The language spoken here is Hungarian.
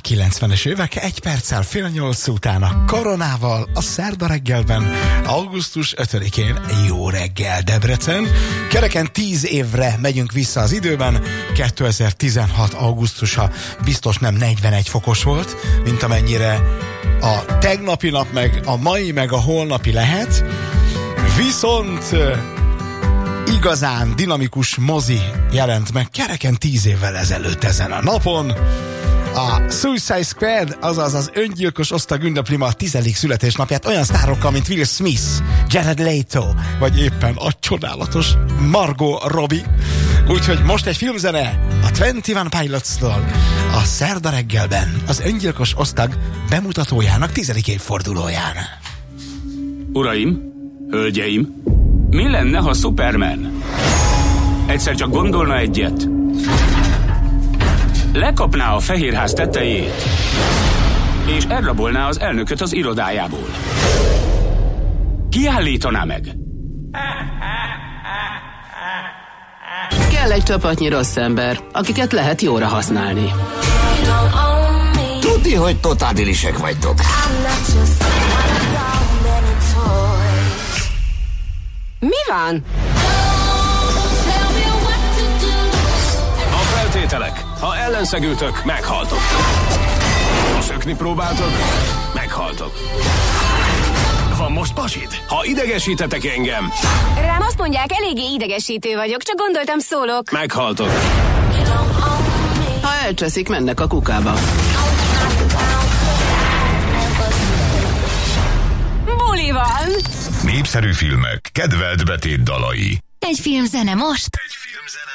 90-es évek, 1 perccel fél 8 után a Koronával, a Szerda reggelben, augusztus 5-én. Jó reggel, Debrecen! Kereken 10 évre megyünk vissza az időben. 2016 augusztusa biztos nem 41 fokos volt, mint amennyire a tegnapi nap, meg a mai, meg a holnapi lehet. Viszont igazán dinamikus mozi jelent meg kereken 10 évvel ezelőtt ezen a napon. A Suicide Squad, azaz az öngyilkos osztag ünnepli ma a 10. születésnapját olyan sztárokkal, mint Will Smith, Jared Leto, vagy éppen a csodálatos Margot Robbie. Úgyhogy most egy filmzene a 21 Pilots-tól a Szerda reggelben az öngyilkos osztag bemutatójának 10. évfordulóján. Uraim, hölgyeim, mi lenne, ha Superman egyszer csak gondolna egyet, lekapná a Fehérház tetejét, és elrabolná az elnököt az irodájából? Ki állítaná meg? Kell egy csapatnyi rossz ember, akiket lehet jóra használni. Tudni, hogy totádilisek vagytok. Mi van? A feltételek. Ha ellenszegültök, meghaltok. Ha szökni próbáltok, meghaltok. Van most pasid? Ha idegesítetek engem, Rám azt mondják, eléggé idegesítő vagyok, csak gondoltam szólok. meghaltok. Ha elcseszik, mennek a kukába. Buli van! Népszerű filmek, kedvelt betétdalai. Egy filmzene most